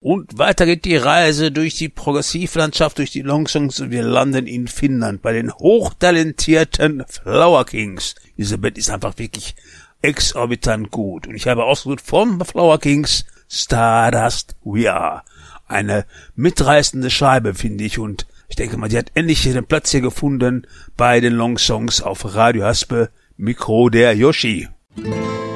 Und weiter geht die Reise durch die Progressivlandschaft, durch die Longsongs und wir landen in Finnland bei den hochtalentierten Flower Kings. Diese Band ist einfach wirklich exorbitant gut. Und ich habe ausgesucht vom Flower Kings Stardust We Are. Eine mitreißende Scheibe, finde ich. Und ich denke mal, die hat endlich den Platz hier gefunden bei den Longsongs auf Radio Haspe. Mikro der Yoshi.